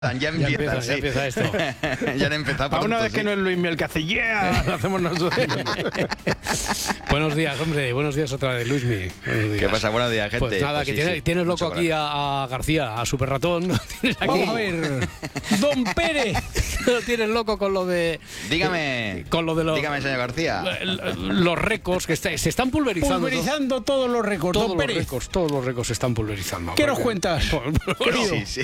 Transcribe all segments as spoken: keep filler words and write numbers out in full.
Ya empieza, ya empieza, sí. ya empieza esto. Ya han empezado. Para una vez sí. que no es Luismi el que hace yeah, lo hacemos nosotros. Buenos días, hombre. Buenos días otra vez, Luismi. ¿Qué pasa? Buenos días, gente. Pues nada, Pues que sí, tienes, sí. tienes loco Mucho aquí coraje. a, a García, a Super Ratón. ¿No? Tienes aquí, Vamos a ver, Don Pérez. lo tienes loco con lo de... Dígame, Con lo de los... dígame, señor García. Los récords que está- se están pulverizando. Pulverizando todos los récords. Todos Don los Pérez, récords, todos los récords se están pulverizando. ¿qué nos Porque- cuentas? Bueno, Sí, sí.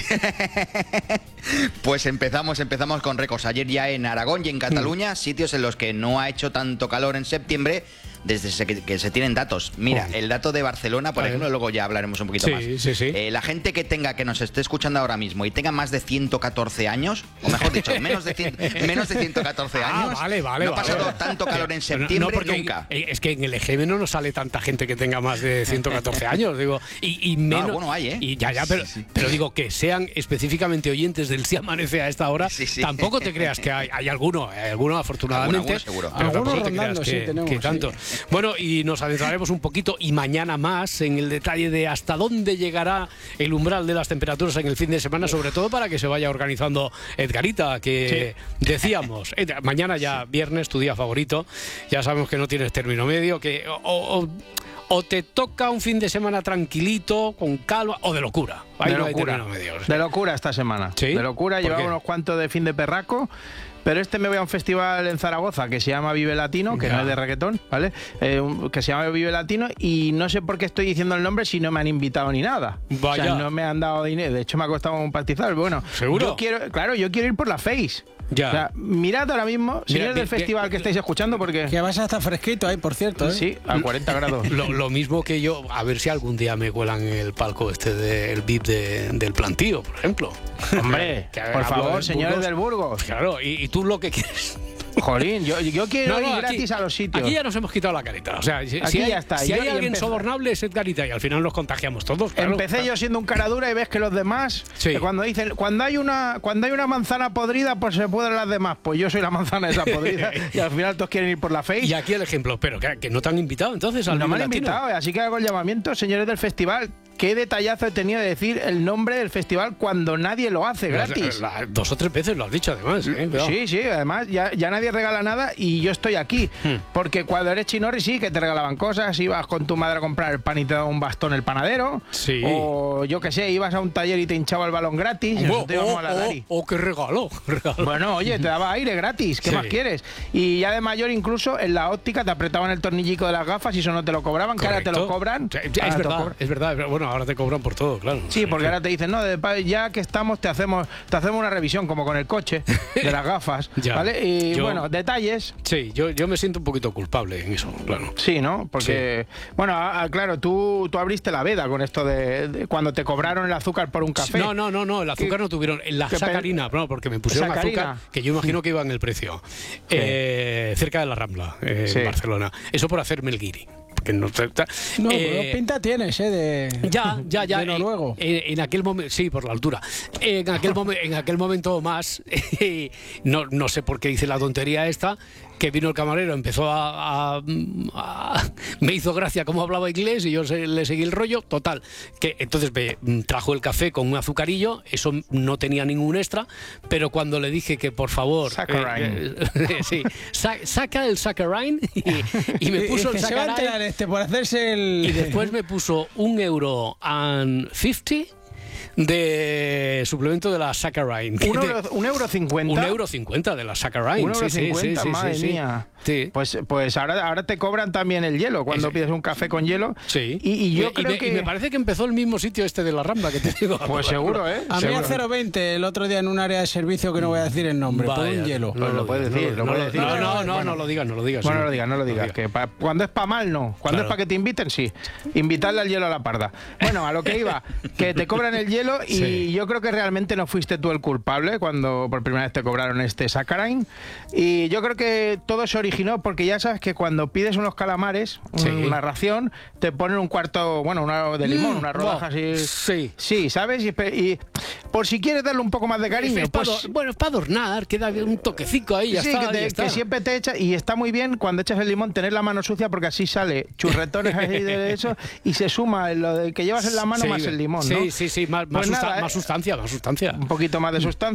Pues empezamos, empezamos con récords. Ayer ya en Aragón y en Cataluña, sitios en los que no ha hecho tanto calor en septiembre, desde se- que, que se tienen datos. Mira, Oh. el dato de Barcelona, por A ver. ejemplo, luego ya hablaremos un poquito Sí, más. sí, sí. Eh, la gente que tenga, que nos esté escuchando ahora mismo y tenga más de ciento catorce años, o mejor dicho, menos de, cien, menos de ciento catorce Ah, años, vale, vale, no ha vale. pasado tanto calor en septiembre no, porque nunca. eh, Es que en el E G M no nos sale tanta gente que tenga más de ciento catorce años, digo, y, y menos. alguno hay, ¿eh? Y ya, ya, pero, Sí, sí. pero digo que sean específicamente oyentes del Si Amanece a esta hora, Sí, sí. tampoco te creas que hay, hay alguno, hay alguno afortunadamente. Alguno, seguro. Pero Algunos tampoco te creas rondando, que, sí, tenemos, que sí. tanto. Bueno, y nos adentraremos un poquito y mañana más en el detalle de hasta dónde llegará el umbral de las temperaturas en el fin de semana, sobre todo para que se vaya organizando Edgarita, que decíamos, Edgar, mañana ya viernes, tu día favorito, ya sabemos que no tienes término medio, que o, o- o te toca un fin de semana tranquilito, con calma, o de locura. Ahí De no hay locura, término medio. de locura esta semana. ¿Sí? De locura, ¿Por llevaba qué? unos cuantos de fin de perraco. Pero este me voy a un festival en Zaragoza que se llama Vive Latino, que Ya. no es de reggaetón, ¿vale? Eh, un- que se llama Vive Latino y no sé por qué estoy diciendo el nombre si no me han invitado ni nada. Vaya. O sea, no me han dado dinero. De hecho, me ha costado un pastizal. Bueno, ¿Seguro? Yo quiero, claro, yo quiero ir por la Face. Ya. O sea, mirad ahora mismo, señores vi- del festival vi- que estáis escuchando, porque... Que vas a estar fresquito ahí, por cierto, ¿eh? Sí, a cuarenta grados. Lo, lo mismo que yo, a ver si algún día me cuelan el palco este del V I P de- del plantío, por ejemplo. Hombre, Que por hablo favor, del señores Burgos. del Burgos. Claro, y, y tú lo que quieres. Jolín, yo, yo quiero No, ir no, aquí- gratis a los sitios. Aquí ya nos hemos quitado la careta. O sea, si, Aquí si hay, ya está. si Yo- hay y alguien empecé- sobornable es Edgarita y al final nos contagiamos todos. Claro, Empecé claro. yo siendo un cara dura y ves que los demás, Sí. que cuando dicen, cuando hay una cuando hay una manzana podrida, pues se pudren las demás. Pues yo soy la manzana esa podrida y al final todos quieren ir por la Face. Y aquí el ejemplo, pero que, que no te han invitado entonces al No me Vive han Latino. invitado, así que hago el llamamiento, señores del festival. Qué detallazo he tenido de decir el nombre del festival cuando nadie lo hace gratis. La- la- dos o tres veces lo has dicho además. ¿eh? Cuidado. Sí, sí, además ya, ya nadie regala nada y yo estoy aquí. Hmm. Porque cuando eres chinorri sí que te regalaban cosas, ibas con tu madre a comprar el pan y te daba un bastón el panadero. Sí. O yo qué sé, ibas a un taller y te hinchaba el balón gratis. y Oh, nosotros íbamos oh, a la oh, Dari. oh, qué regalo, qué regalo. Bueno, oye, te daba aire gratis, ¿qué Sí. más quieres? Y ya de mayor incluso en la óptica te apretaban el tornillico de las gafas y eso no te lo cobraban, que ahora te lo Correcto. cobran. Sí, Ahora Es te lo verdad, cobran. es verdad. es verdad. Bueno, ahora te cobran por todo, claro. Sí, porque ahora te dicen, no, de pa- ya que estamos te hacemos te hacemos una revisión como con el coche de las gafas, Ya. ¿vale? Y Yo- bueno, detalles. Sí, yo, yo me siento un poquito culpable en eso, claro. Sí, ¿no? Porque, bueno, ah, ah, claro, tú, tú abriste la veda con esto de, de cuando te cobraron el azúcar por un café. No, no, no, no, el azúcar ¿Qué- no tuvieron. La qué pe- sacarina, no, porque me pusieron Sacarina. azúcar, que yo imagino que iba en el precio. Eh, cerca de la Rambla, eh, Sí. en Barcelona. Eso por hacerme el guiri. Porque no, ta- ta- No, eh, pero pinta tienes, ¿eh? De, Ya, ya, ya. de en- noruego. En, en aquel momento, sí, por la altura. En aquel, momen- en aquel momento más, no, no sé por qué hice la tontería esta, que vino el camarero, empezó a, a- a- me hizo gracia cómo hablaba inglés y yo se- le seguí el rollo, total. Que entonces me mm, trajo el café con un azucarillo, eso no tenía ningún extra, pero cuando le dije que por favor, Saccharine. eh, eh, sí, sa- saca el saccharine y, y me puso el Que se va a enterar saccharine. este por hacerse el... Y después me puso un euro and fifty de suplemento de la saccharine. Un euro, un euro cincuenta. Un euro cincuenta de la saccharine. Un euro sí, sí, cincuenta, sí, sí, madre sí, sí. mía. Sí. Pues, pues ahora, ahora te cobran también el hielo cuando Ese- pides un café con hielo. Sí. Y, y yo y creo me, que. y me parece que empezó el mismo sitio este de la Rambla que te digo. Pues seguro, ¿eh? A mí Seguro. a cero veinte el otro día en un área de servicio que no voy a decir el nombre, por Vaya, un hielo. Pues lo puedes decir, lo no, puedes decir. No, no, no, Bueno. no lo digas, no lo digas. Bueno, sí. no lo digas, no lo digas. Que pa- cuando es para mal, no. Cuando Claro. es para que te inviten, sí. Invitarle al hielo a la parda. Bueno, a lo que iba, que te cobran el hielo y Sí. yo creo que realmente no fuiste tú el culpable cuando por primera vez te cobraron este saccharine. Y yo creo que todo se originó porque ya sabes que cuando pides unos calamares, un- Sí. una ración, te ponen un cuarto, bueno, una de limón, Mm, una rodaja buah, así. sí. Sí, ¿sabes? Y, pe- y por si quieres darle un poco más de cariño, Es pa' pues... ador- bueno, es para adornar, queda un toquecico ahí, ya sí, está, que, te- ya está. que siempre te echa y está muy bien cuando echas el limón tener la mano sucia porque así sale churretones así de eso y se suma lo de que llevas en la mano Sí, más el limón, sí, ¿no? sí, sí, más, Pues más, Pues susta- nada, más eh. sustancia, más sustancia. Un poquito más de sustancia.